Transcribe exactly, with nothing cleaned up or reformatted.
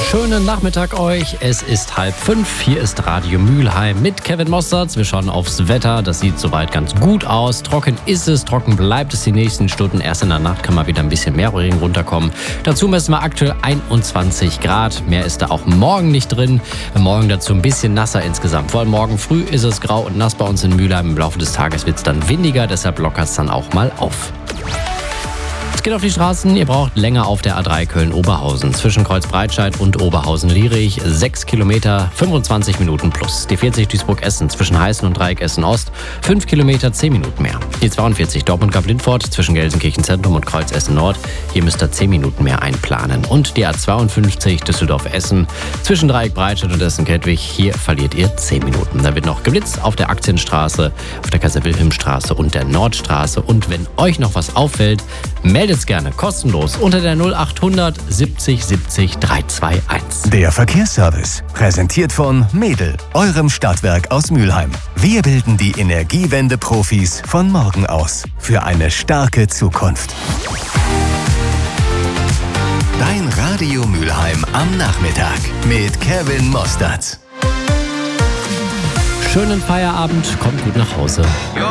Schönen Nachmittag euch. Es ist halb fünf. Hier ist Radio Mülheim mit Kevin Mostert. Wir schauen aufs Wetter. Das sieht soweit ganz gut aus. Trocken ist es, trocken bleibt es die nächsten Stunden. Erst in der Nacht kann mal wieder ein bisschen mehr Regen runterkommen. Dazu messen wir aktuell einundzwanzig Grad. Mehr ist da auch morgen nicht drin. Morgen dazu ein bisschen nasser insgesamt. Vor allem morgen früh ist es grau und nass bei uns in Mülheim. Im Laufe des Tages wird es dann windiger. Deshalb lockert es dann auch mal auf. Es geht auf die Straßen. Ihr braucht länger auf der A drei Köln-Oberhausen. Zwischen Kreuzbreitscheid und Oberhausen-Lierich. sechs Kilometer, fünfundzwanzig Minuten plus. Die vierzig Duisburg-Essen zwischen Heißen und Dreieck Essen-Ost. fünf Kilometer, zehn Minuten mehr. Die zweiundvierzig Dortmund-Gab-Lindfort zwischen Gelsenkirchen-Zentrum und Kreuz Essen-Nord. Hier müsst ihr zehn Minuten mehr einplanen. Und die A zweiundfünfzig Düsseldorf-Essen zwischen Dreieck-Breitscheid und Essen-Kettwig. Hier verliert ihr zehn Minuten. Da wird noch geblitzt auf der Aktienstraße, auf der Kaiser-Wilhelm-Straße und der Nordstraße. Und wenn euch noch was auffällt, meldet gerne kostenlos unter der null acht hundert siebzig siebzig dreihundertzweiundzwanzig. Der Verkehrsservice, präsentiert von Medel, eurem Stadtwerk aus Mülheim. Wir bilden die Energiewende-Profis von morgen aus für eine starke Zukunft. Dein Radio Mülheim am Nachmittag mit Kevin Mostert. Schönen Feierabend, kommt gut nach Hause.